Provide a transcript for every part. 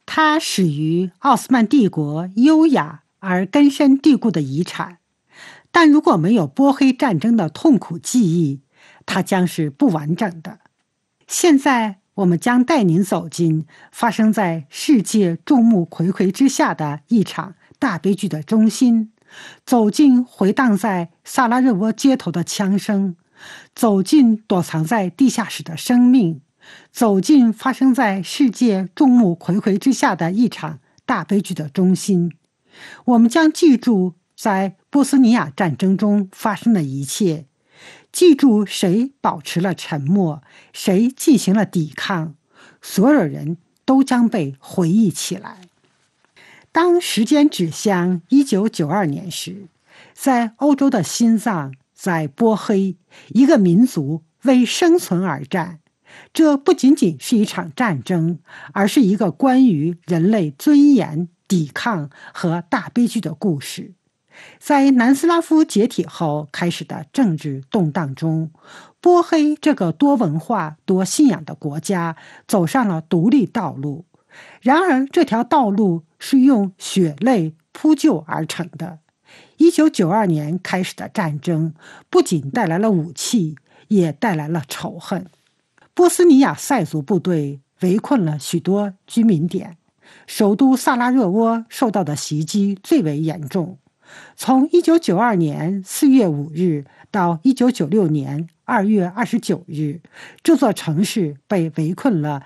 它始于奥斯曼帝国优雅而根深蒂固的遗产，但如果没有波黑战争的痛苦记忆，它将是不完整的。现在我们将带您走进发生在世界众目睽睽之下的一场大悲剧的中心，走进回荡在萨拉热窝街头的枪声，走进躲藏在地下室的生命，走进发生在世界众目睽睽之下的一场大悲剧的中心。我们将记住在波斯尼亚战争中发生的一切，记住谁保持了沉默，谁进行了抵抗，所有人都将被回忆起来。当时间指向1992年时，在欧洲的心脏，在波黑，一个民族为生存而战。这不仅仅是一场战争，而是一个关于人类尊严、抵抗和大悲剧的故事。在南斯拉夫解体后开始的政治动荡中，波黑这个多文化、多信仰的国家走上了独立道路。然而，这条道路是用血泪铺就而成的。1992年开始的战争不仅带来了武器，也带来了仇恨。波斯尼亚塞族部队围困了许多居民点，首都萨拉热窝受到的袭击最为严重。从1992年4月5日到1996年2月29日，这座城市被围困了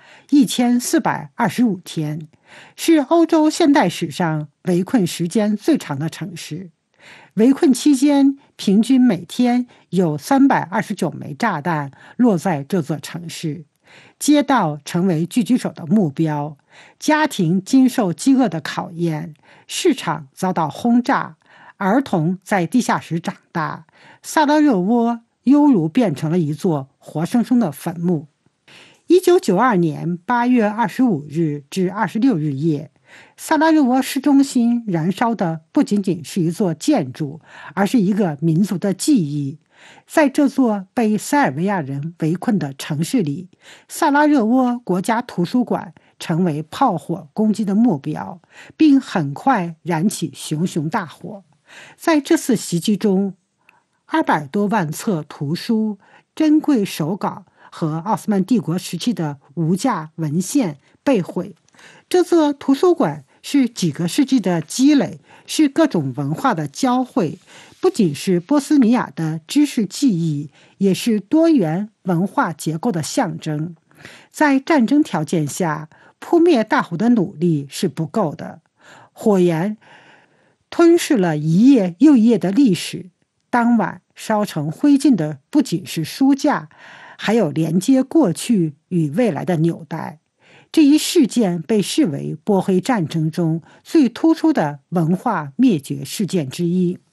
1425天，是欧洲现代史上围困时间最长的城市。围困期间，平均每天有329枚炸弹落在这座城市，街道成为狙击手的目标，家庭经受饥饿的考验，市场遭到轰炸，儿童在地下室长大，萨拉热窝犹如变成了一座活生生的坟墓。1992年8月25日至26日夜，萨拉热窝市中心燃烧的不仅仅是一座建筑，而是一个民族的记忆。在这座被塞尔维亚人围困的城市里，萨拉热窝国家图书馆成为炮火攻击的目标，并很快燃起熊熊大火。在这次袭击中，200多万册图书、珍贵手稿和奥斯曼帝国时期的无价文献被毁。这座图书馆是几个世纪的积累，是各种文化的交汇，不仅是波斯尼亚的知识记忆，也是多元文化结构的象征。在战争条件下，扑灭大火的努力是不够的，火焰吞噬了一页又一页的历史。当晚烧成灰烬的不仅是书架，还有连接过去与未来的纽带。这一事件被视为波黑战争中最突出的文化灭绝事件之一。